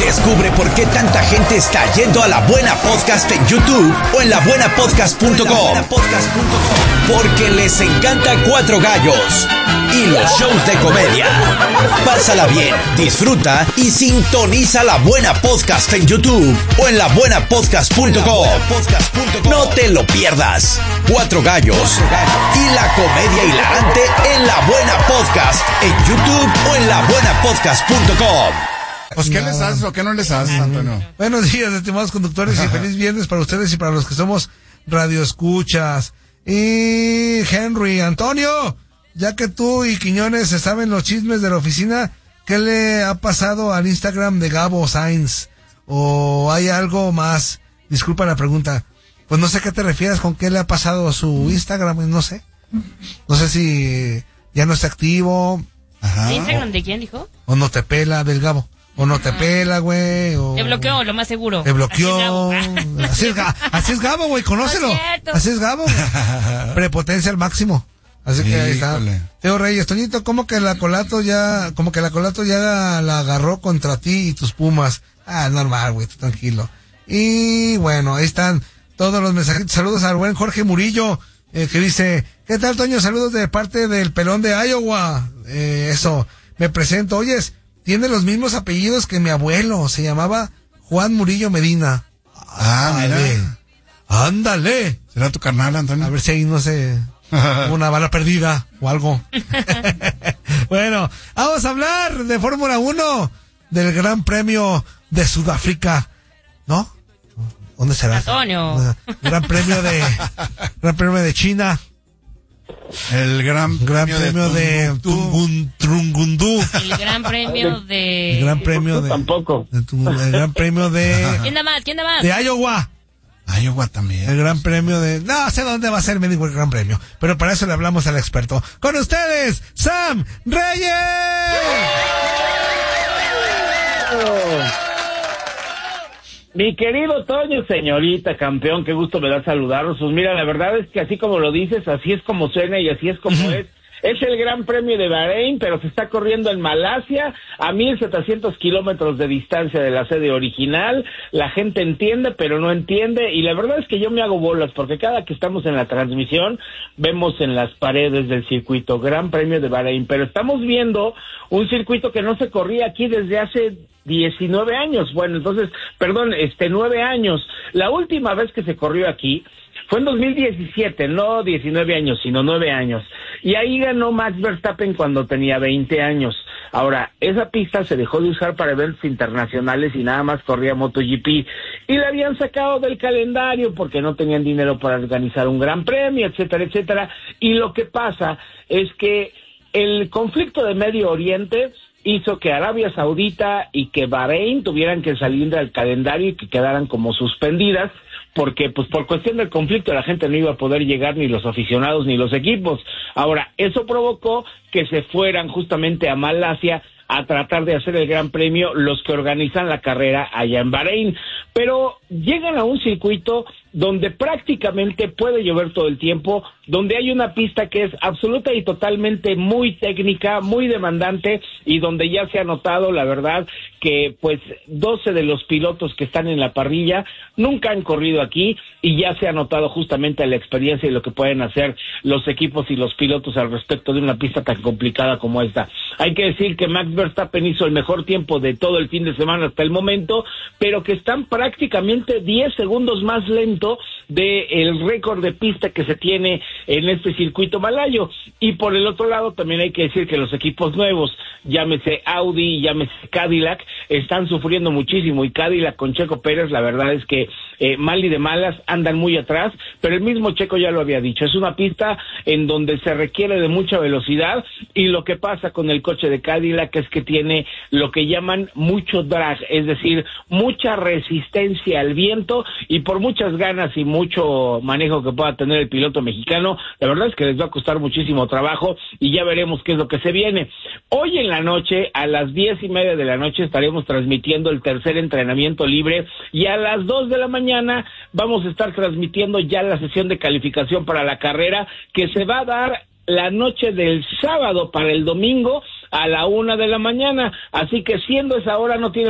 Descubre por qué tanta gente está yendo a La Buena Podcast en YouTube o en labuenapodcast.com. Porque les encanta Cuatro Gallos y los shows de comedia. Pásala bien, disfruta y sintoniza La Buena Podcast en YouTube o en labuenapodcast.com. No te lo pierdas. Cuatro Gallos y la comedia hilarante en La Buena Podcast en YouTube o en labuenapodcast.com. Pues, ¿qué les haces o qué no les haces, Antonio? Buenos días, estimados conductores, y feliz viernes para ustedes y para los que somos radioescuchas. Y Henry, Antonio, ya que tú y Quiñones se saben los chismes de la oficina, ¿qué le ha pasado al Instagram de Gabo Sainz? ¿O hay algo más? Disculpa la pregunta. Pues no sé qué te refieres con qué le ha pasado a su Instagram, no sé. No sé si ya no está activo. Ajá. ¿Instagram de quién, dijo? O no te pela, del Gabo. O no te pela, güey. O... Te bloqueó, lo más seguro. Te bloqueó. Así es Gabo, güey, conócelo. Así es Gabo. Prepotencia al máximo. Así que ahí está. Teo Reyes, Toñito, como que la Colato ya la agarró contra ti y tus Pumas. Normal, güey, tranquilo. Y bueno, ahí están todos los mensajitos. Saludos al buen Jorge Murillo, que dice, ¿qué tal, Toño? Saludos de parte del pelón de Iowa. Eso, me presento. Oyes, tiene los mismos apellidos que mi abuelo. Se llamaba Juan Murillo Medina. Mira. Ándale. ¿Será tu carnal, Antonio? A ver si ahí no sé, una bala perdida o algo. Bueno, vamos a hablar de Fórmula 1, del Gran Premio de Sudáfrica, ¿no? ¿Dónde será? Antonio. Gran Premio de China. El Gran Premio de Trungundú. El Gran Premio de... El Gran Premio de... Tampoco. El Gran Premio de... ¿Quién da más? De Iowa. Iowa también. El Gran Premio de... No sé dónde va a ser, me dijo el Gran Premio. Pero para eso le hablamos al experto. Con ustedes, Sam Reyes. Mi querido Toño, señorita, campeón, qué gusto me da saludarlos. Pues mira, la verdad es que así como lo dices, así es como suena y así es como es. Es el Gran Premio de Bahrein, pero se está corriendo en Malasia, a 1,700 kilómetros de distancia de la sede original. La gente entiende, pero no entiende, y la verdad es que yo me hago bolas, porque cada que estamos en la transmisión, vemos en las paredes del circuito Gran Premio de Bahrein, pero estamos viendo un circuito que no se corría aquí desde hace 19 años. Bueno, entonces, 9 años. La última vez que se corrió aquí fue en 2017, no 19 años, sino 9 años. Y ahí ganó Max Verstappen cuando tenía 20 años. Ahora, esa pista se dejó de usar para eventos internacionales y nada más corría MotoGP. Y la habían sacado del calendario porque no tenían dinero para organizar un gran premio, etcétera, etcétera. Y lo que pasa es que el conflicto de Medio Oriente hizo que Arabia Saudita y que Bahrein tuvieran que salir del calendario y que quedaran como suspendidas, porque pues por cuestión del conflicto la gente no iba a poder llegar, ni los aficionados ni los equipos. Ahora, eso provocó que se fueran justamente a Malasia a tratar de hacer el Gran Premio los que organizan la carrera allá en Bahrein, pero llegan a un circuito donde prácticamente puede llover todo el tiempo, donde hay una pista que es absoluta y totalmente muy técnica, muy demandante, y donde ya se ha notado, la verdad, que pues 12 de los pilotos que están en la parrilla nunca han corrido aquí, y ya se ha notado justamente la experiencia y lo que pueden hacer los equipos y los pilotos al respecto de una pista tan complicada como esta. Hay que decir que Max Verstappen hizo el mejor tiempo de todo el fin de semana hasta el momento, pero que están prácticamente 10 segundos más lento del récord de pista que se tiene en este circuito malayo. Y por el otro lado también hay que decir que los equipos nuevos, llámese Audi, llámese Cadillac, están sufriendo muchísimo, y Cadillac con Checo Pérez, la verdad es que mal y de malas andan muy atrás, pero el mismo Checo ya lo había dicho, es una pista en donde se requiere de mucha velocidad, y lo que pasa con el coche de Cadillac es que tiene lo que llaman mucho drag, es decir, mucha resistencia al viento, y por muchas ganas y mucho manejo que pueda tener el piloto mexicano, la verdad es que les va a costar muchísimo trabajo, y ya veremos qué es lo que se viene. Hoy en la noche, a las 10:30 de la noche, estaremos transmitiendo el tercer entrenamiento libre, y a las 2 de la mañana vamos a estar transmitiendo ya la sesión de calificación para la carrera, que se va a dar la noche del sábado para el domingo a la 1 de la mañana, así que siendo esa hora no tiene